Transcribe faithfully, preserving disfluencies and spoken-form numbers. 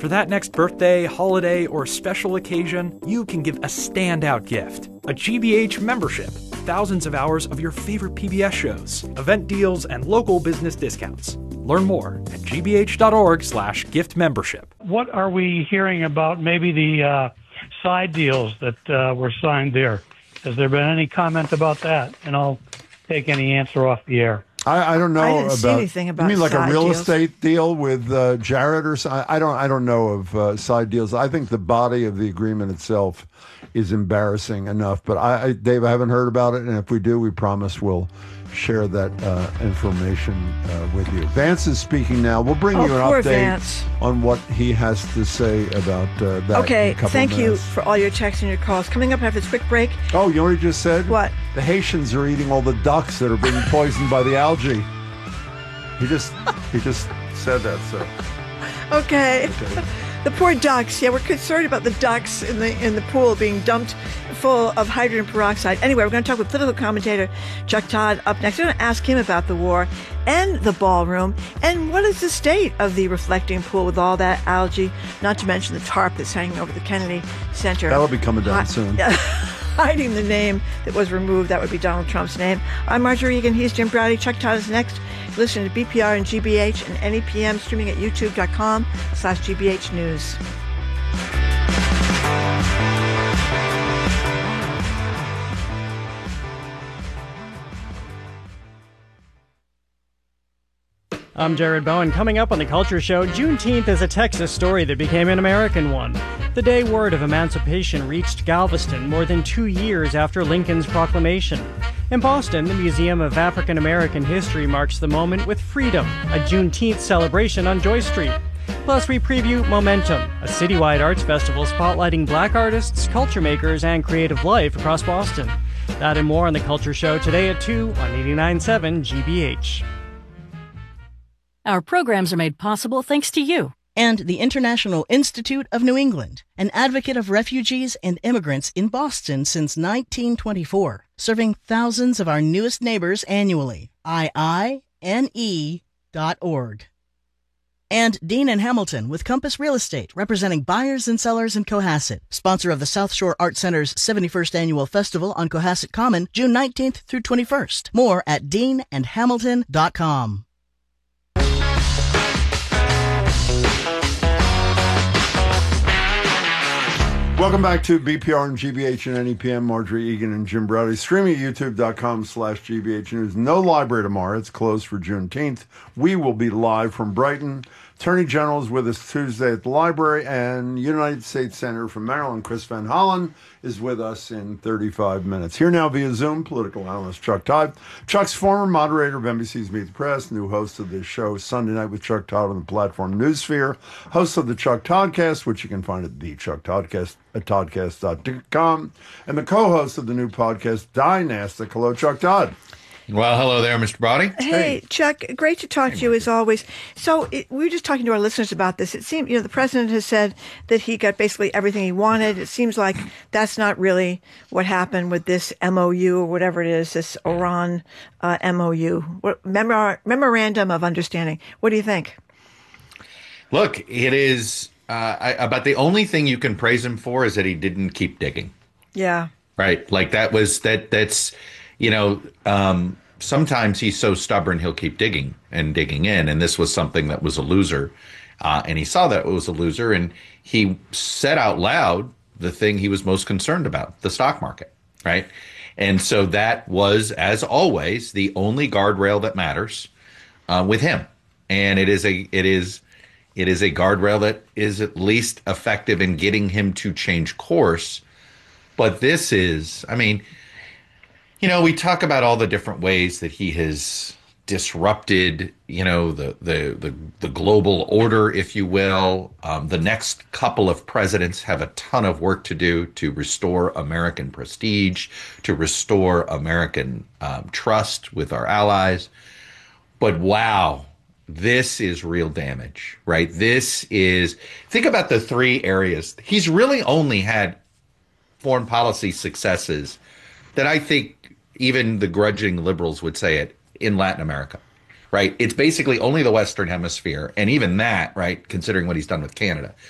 For that next birthday, holiday, or special occasion, you can give a standout gift. A G B H membership. Thousands of hours of your favorite P B S shows, event deals, and local business discounts. Learn more at gbh.org slash gift membership. What are we hearing about maybe the uh, side deals that uh, were signed there? Has there been any comment about that? And I'll take any answer off the air. I, I don't know I didn't about. see anything about you mean like a side real deals. estate deal with uh, Jared or something? I don't. I don't know of uh, side deals. I think the body of the agreement itself is embarrassing enough. But I, I, Dave, I haven't heard about it, and if we do, we promise we'll share that uh, information uh, with you. Vance is speaking now. We'll bring Oh, you an poor update Vance. on what he has to say about uh, that. in Okay, a couple thank of you minutes. for all your texts and your calls. Coming up after this quick break. Oh, you know what he just said? What? The Haitians are eating all the ducks that are being poisoned by the algae. He just he just said that. So Okay. okay. The poor ducks. Yeah, we're concerned about the ducks in the in the pool being dumped full of hydrogen peroxide. Anyway, we're going to talk with political commentator Chuck Todd up next. We're going to ask him about the war and the ballroom and what is the state of the reflecting pool with all that algae, not to mention the tarp that's hanging over the Kennedy Center. That'll be coming down Hi- soon. Yeah. Hiding the name that was removed. That would be Donald Trump's name. I'm Marjorie Egan. He's Jim Browdy. Chuck Todd is next. Listen to B P R and G B H and N E P M streaming at youtube.com slash GBH News. I'm Jared Bowen. Coming up on The Culture Show, Juneteenth is a Texas story that became an American one. The day word of emancipation reached Galveston more than two years after Lincoln's proclamation. In Boston, the Museum of African American History marks the moment with Freedom, a Juneteenth celebration on Joy Street. Plus, we preview Momentum, a citywide arts festival spotlighting black artists, culture makers, and creative life across Boston. That and more on The Culture Show today at two on eighty-nine point seven G B H. Our programs are made possible thanks to you and the International Institute of New England, an advocate of refugees and immigrants in Boston since nineteen twenty-four, serving thousands of our newest neighbors annually. I I N E dot org. And Dean and Hamilton with Compass Real Estate, representing buyers and sellers in Cohasset, sponsor of the South Shore Art Center's seventy-first Annual Festival on Cohasset Common, June nineteenth through twenty-first. More at dean and hamilton dot com. Welcome back to B P R and G B H and N E P M. Marjorie Egan and Jim Browdy. Streaming at youtube.com slash GBH News. No library tomorrow. It's closed for Juneteenth. We will be live from Brighton. Attorney General is with us Tuesday at the library, and United States Senator from Maryland, Chris Van Hollen, is with us in thirty-five minutes. Here now via Zoom, political analyst Chuck Todd. Chuck's former moderator of N B C's Meet the Press, new host of this show Sunday Night with Chuck Todd on the platform Newsphere, host of the Chuck Toddcast, which you can find at the Chuck Toddcast at toddcast dot com, and the co-host of the new podcast Dynastic. Hello, Chuck Todd. Well, hello there, Mister Brody. Hey, Hey. Chuck, great to talk to you as always. So it, we were just talking to our listeners about this. It seemed, you know, the president has said that he got basically everything he wanted. It seems like that's not really what happened with this M O U or whatever it is, this Iran uh, M O U, what, memor- memorandum of understanding. What do you think? Look, it is uh, I, about the only thing you can praise him for is that he didn't keep digging. Yeah. Right. Like that was that that's, you know, um, sometimes he's so stubborn, he'll keep digging and digging in. And this was something that was a loser. Uh, and he saw that it was a loser. And he said out loud the thing he was most concerned about, the stock market. Right. And so that was, as always, the only guardrail that matters uh, with him. And it is a it is it is a guardrail that is at least effective in getting him to change course. But this is, I mean, you know, we talk about all the different ways that he has disrupted, you know, the the the, the global order, if you will. Um, the next couple of presidents have a ton of work to do to restore American prestige, to restore American um, trust with our allies. But wow, this is real damage, right? This is, think about the three areas. He's really only had foreign policy successes that I think even the grudging liberals would say it in Latin America, right? It's basically only the Western Hemisphere. And even that, right, considering what he's done with Canada.